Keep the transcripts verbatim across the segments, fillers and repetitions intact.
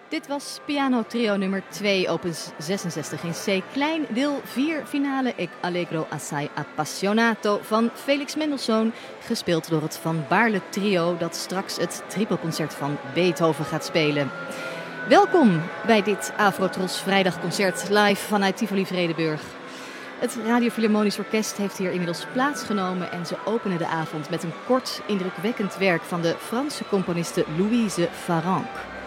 Dit was piano trio nummer twee, opus zesenzestig in C klein, deel vier, finale e Allegro assai appassionato van Felix Mendelssohn, gespeeld door het Van Baarle trio dat straks het tripelconcert van Beethoven gaat spelen. Welkom bij dit Afrotros vrijdagconcert live vanuit Tivoli Vredenburg. Het Radio Philharmonisch Orkest heeft hier inmiddels plaatsgenomen en ze openen de avond met een kort, indrukwekkend werk van de Franse componiste Louise Farrenc.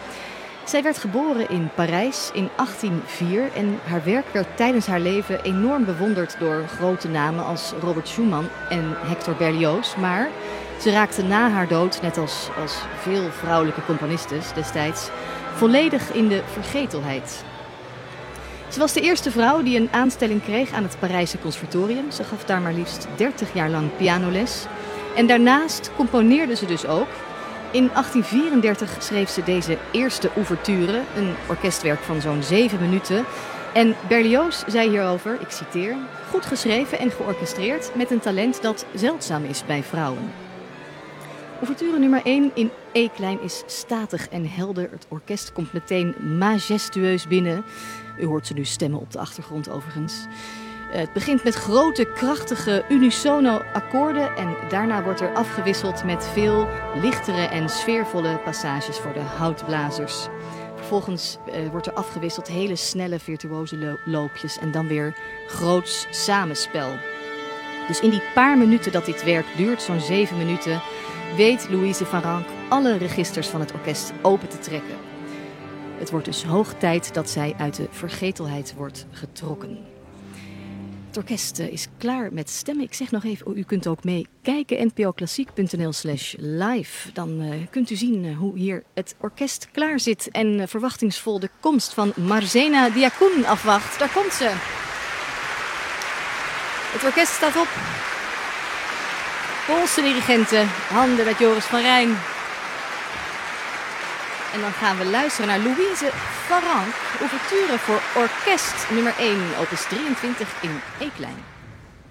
Zij werd geboren in Parijs in achttien nul vier en haar werk werd tijdens haar leven enorm bewonderd door grote namen als Robert Schumann en Hector Berlioz. Maar ze raakte na haar dood, net als, als veel vrouwelijke componistes destijds, volledig in de vergetelheid. Ze was de eerste vrouw die een aanstelling kreeg aan het Parijse Conservatorium. Ze gaf daar maar liefst dertig jaar lang pianoles. En daarnaast componeerde ze dus ook. In achttien vierendertig schreef ze deze eerste ouverture, een orkestwerk van zo'n zeven minuten. En Berlioz zei hierover, ik citeer, goed geschreven en georchestreerd met een talent dat zeldzaam is bij vrouwen. Ouverture nummer één in E klein is statig en helder. Het orkest komt meteen majestueus binnen. U hoort ze nu stemmen op de achtergrond overigens. Het begint met grote, krachtige, unisono akkoorden en daarna wordt er afgewisseld met veel lichtere en sfeervolle passages voor de houtblazers. Vervolgens uh, wordt er afgewisseld hele snelle, virtuoze lo- loopjes en dan weer groots samenspel. Dus in die paar minuten dat dit werk duurt, zo'n zeven minuten, weet Louise Farrenc alle registers van het orkest open te trekken. Het wordt dus hoog tijd dat zij uit de vergetelheid wordt getrokken. Het orkest is klaar met stemmen. Ik zeg nog even, u kunt ook meekijken. n p o klassiek punt n l slash live. Dan uh, kunt u zien uh, hoe hier het orkest klaar zit en uh, verwachtingsvol de komst van Marzena Diacoun afwacht. Daar komt ze. Het orkest staat op. Poolse dirigenten, handen met Joris van Rijn. En dan gaan we luisteren naar Louise Farrenc, ouverture voor orkest nummer één, opus drieëntwintig in E klein.